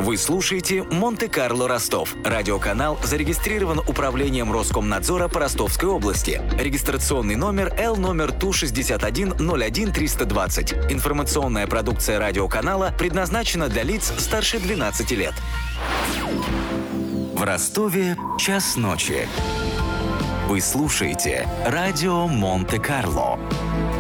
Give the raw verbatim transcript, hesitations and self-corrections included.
Вы слушаете «Монте-Карло Ростов». Радиоканал зарегистрирован Управлением Роскомнадзора по Ростовской области. Регистрационный номер Л номер Ту шестьдесят один ноль один триста двадцать. Информационная продукция радиоканала предназначена для лиц старше двенадцати лет. В Ростове час ночи. Вы слушаете радио Монте-Карло.